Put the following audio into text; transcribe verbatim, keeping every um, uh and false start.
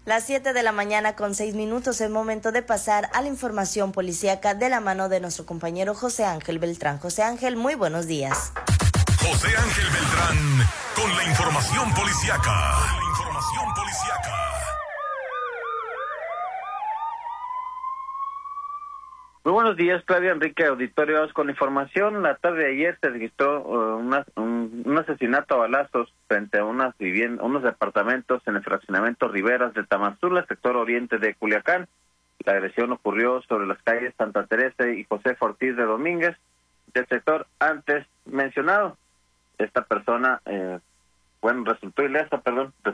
Las siete de la mañana con seis minutos, es momento de pasar a la información policíaca de la mano de nuestro compañero José Ángel Beltrán. José Ángel, muy buenos días. José Ángel Beltrán con la información policíaca. La información policíaca. Muy buenos días, Claudia, Enrique, auditorio. Con información, la tarde de ayer se registró uh, una, un, un asesinato a balazos frente a unas viviendas, unos departamentos en el fraccionamiento Riberas de Tamazula, sector oriente de Culiacán. La agresión ocurrió sobre las calles Santa Teresa y José Ortiz de Domínguez, del sector antes mencionado. Esta persona, eh, bueno, resultó ilesa, perdón,